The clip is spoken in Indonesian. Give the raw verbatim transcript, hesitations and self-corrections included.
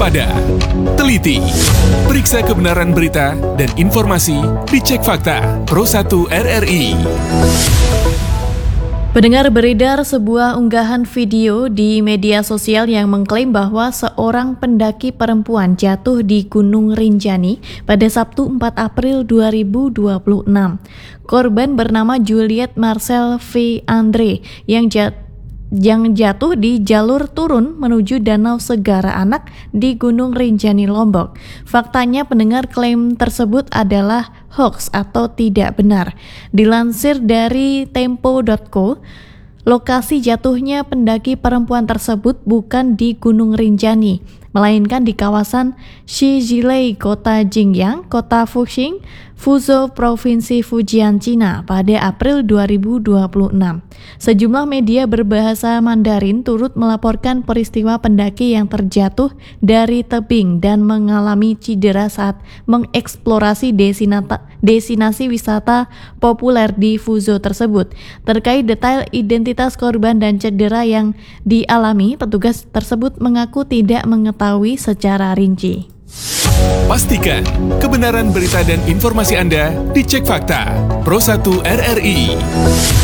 waspada, teliti, periksa kebenaran berita dan informasi, dicek fakta. Pro satu R R I. Pendengar, beredar sebuah unggahan video di media sosial yang mengklaim bahwa seorang pendaki perempuan jatuh di Gunung Rinjani pada Sabtu empat April dua ribu dua puluh enam. Korban bernama Juliet Marcel V. Andre yang jatuh yang jatuh di jalur turun menuju Danau Segara Anak di Gunung Rinjani, Lombok. Faktanya, pendengar, klaim tersebut adalah hoax atau tidak benar. Dilansir dari tempo dot co, lokasi jatuhnya pendaki perempuan tersebut bukan di Gunung Rinjani, melainkan di kawasan Shijilei, Kota Jingyang, Kota Fuxing, Fuzhou, Provinsi Fujian, Cina pada April dua ribu dua puluh enam. Sejumlah media berbahasa Mandarin turut melaporkan peristiwa pendaki yang terjatuh dari tebing dan mengalami cedera saat mengeksplorasi desinata, destinasi wisata populer di Fuzhou tersebut. Terkait detail identitas korban dan cedera yang dialami, petugas tersebut mengaku tidak mengetahui secara rinci. Pastikan kebenaran berita dan informasi Anda dicek fakta. Pro satu R R I.